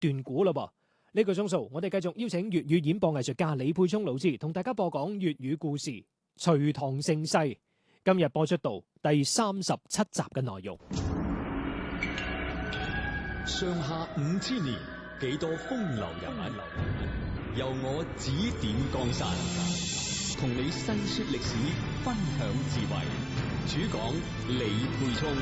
斷估啦噃。呢個鐘數，我哋繼續邀請粵語演播藝術家李沛聰老師同大家播講粵語故事《隋唐盛世》。今日播出到第37集嘅內容。 上下5000年，幾多風流人物，由我指點江山，同你細說歷史，分享智慧。主講李沛聰。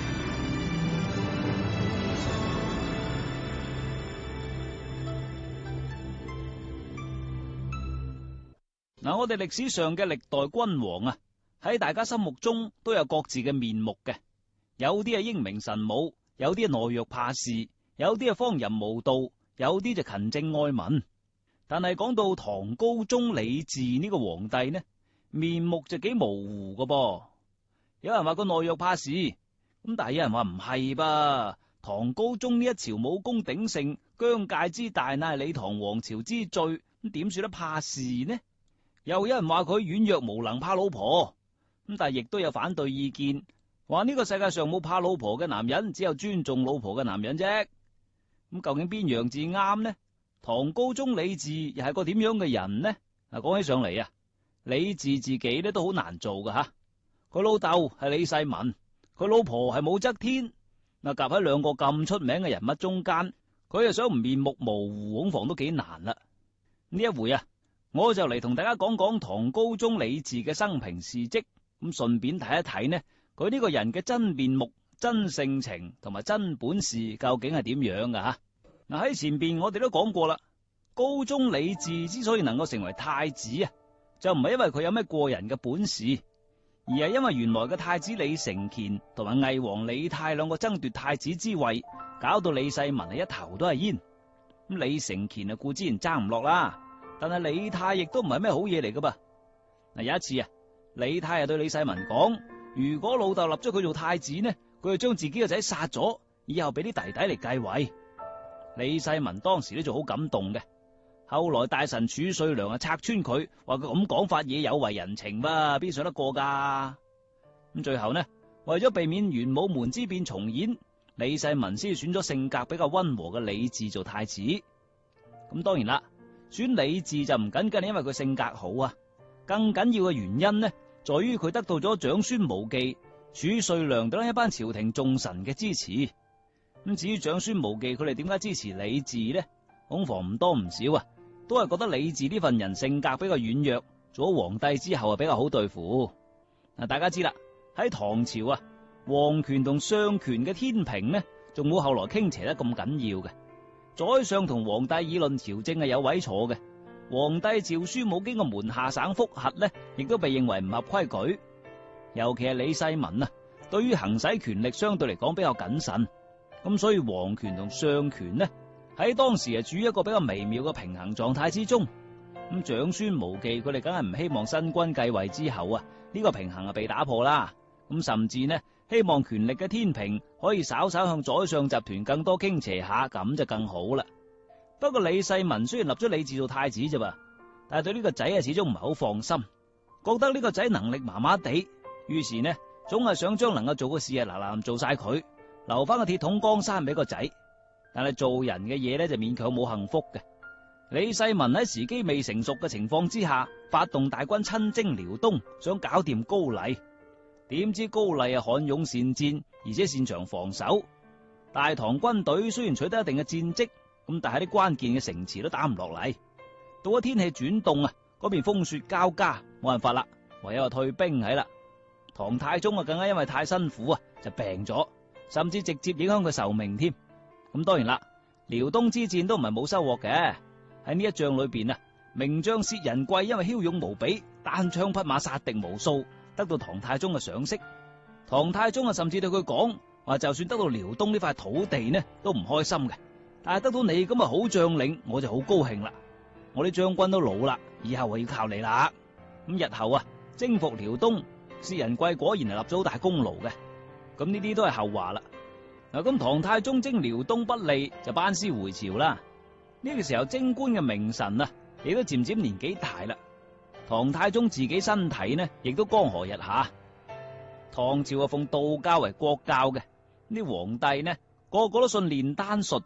嗱，我哋歷史上嘅歷代君王啊，喺大家心目中都有各自嘅面目嘅，有啲係英明神武，有啲係懦弱怕事，有啲係荒淫無道，有啲就勤政愛民。但係講到唐高宗李治呢個皇帝呢，面目就幾模糊㗎噃。有人話佢懦弱怕事，咁但係有人話唔係吧？唐高宗呢一朝武功鼎盛，疆界之大乃係李唐王朝之最，咁點算得怕事呢？又有人話佢軟弱無能，怕老婆，咁但係亦都有反對意見，話呢個世界上冇怕老婆嘅男人，只有尊重老婆嘅男人啫。咁究竟邊樣字啱呢？唐高宗李治又係個點樣嘅人呢？嗱，講起上嚟啊，李治自己咧都好難做噶吓。佢老豆係李世民，佢老婆係武則天，嗱，夾喺兩個咁出名嘅人物中間，佢又想唔面目模糊，恐防都幾難啦。呢一回啊，我就嚟同大家講講唐高宗李治嘅生平事跡，咁順便睇一睇呢，佢呢個人嘅真面目、真性情同埋真本事究竟係點樣噶吓？嗱，喺前邊我哋都講過啦，高宗李治之所以能夠成為太子啊，就唔係因為佢有咩過人嘅本事，而係因為原來嘅太子李承乾同埋魏王李泰兩個爭奪太子之位，搞到李世民係一頭都係煙。咁李承乾啊，固之然爭唔落啦。但係李泰亦都唔係咩好嘢嚟噶噃。嗱，有一次啊，李泰啊對李世民講，如果老豆立咗佢做太子呢，佢就將自己個仔殺咗，以後俾啲弟弟嚟繼位。李世民當時呢就好感動嘅。後來大臣褚遂良啊拆穿佢，話佢咁講法嘢有違人情噃，邊想得過噶？咁最後呢，為咗避免玄武門之變重演，李世民先選咗性格比較溫和嘅李治做太子。咁當然啦，選李治就唔僅僅係因為佢性格好啊，更緊要嘅原因呢，在於佢得到咗長孫無忌、褚遂良等一班朝廷重臣嘅支持。咁至於長孫無忌佢哋點解支持李治呢？恐防唔多唔少啊，都係覺得李治呢份人性格比較軟弱，做咗皇帝之後啊比較好對付。嗱，大家知啦，喺唐朝啊，皇權同相權嘅天平呢，仲冇後來傾斜得咁緊要嘅。宰相同皇帝議論朝政係有位坐嘅，皇帝詔書冇經過門下省複核呢，亦都被認為唔合規矩。尤其係李世民啊，對於行使權力相對嚟講比較謹慎，咁所以皇權同相權呢，喺當時係處於一個比較微妙嘅平衡狀態之中。咁長孫無忌佢哋梗係唔希望新君繼位之後啊，呢個平衡啊被打破啦。咁甚至呢，希望權力嘅天平可以稍稍向宰相集團更多傾斜下，咁就更好啦。不過李世民雖然立咗李治做太子啫噃，但係對呢個仔啊始終唔係好放心，覺得呢個仔能力麻麻地，於是呢，總係想將能夠做嘅事啊嗱嗱做晒佢，留翻個鐵桶江山俾個仔。但係做人嘅嘢呢，就勉強冇幸福嘅。李世民喺時機未成熟嘅情況之下，發動大軍親征遼東，想搞掂高麗。點知高麗啊悍勇善戰，而且擅長防守。大唐軍隊雖然取得一定嘅戰績，咁但係啲關鍵嘅城池都打唔落嚟。到咗天氣轉凍啊，嗰邊風雪交加，冇辦法啦，唯有退兵喺啦。唐太宗啊更加因為太辛苦啊就病咗，甚至直接影響佢壽命添。咁當然啦，遼東之戰都唔係冇收穫嘅。喺呢一仗裏邊啊，名將薛仁貴因為驍勇無比，單槍匹馬殺敵無數，得到唐太宗嘅賞識。唐太宗啊甚至對佢講話，就算得到遼東呢塊土地呢都唔開心嘅，但係得到你咁嘅好將領，我就好高興啦。我啲將軍都老啦，以後我要靠你啦。咁日後啊征服遼東，薛仁貴果然係立咗好大功勞嘅。咁呢啲都係後話啦。嗱，咁唐太宗征遼東不利，就班師回朝啦。呢個時候貞觀嘅名臣啊，亦都漸漸年紀大啦。唐太宗自己身體呢，亦都江河日下。唐朝啊奉道教為國教嘅，啲皇帝呢個個都信煉丹術嘅，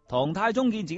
唐太宗見自己